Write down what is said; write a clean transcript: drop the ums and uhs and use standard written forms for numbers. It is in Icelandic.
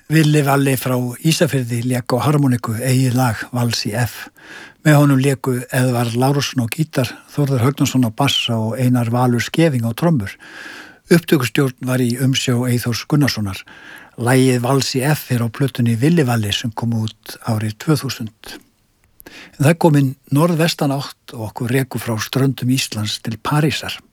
Villi Valli frá Ísafirði lék á harmoniku eigið lag Vals í F. Með honum léku Eðvarð Lárusson á gítar, Þórður Högnason á bassa og Einar Valur Skeving á trommur. Upptökustjórn var í umsjá Eyþórs Gunnarssonar. Lagið Vals í F á plötunni Villi Valli sem kom út árið 2000. En það kom inn norðvestan átt og okkur rekur frá ströndum Íslands til Parísar.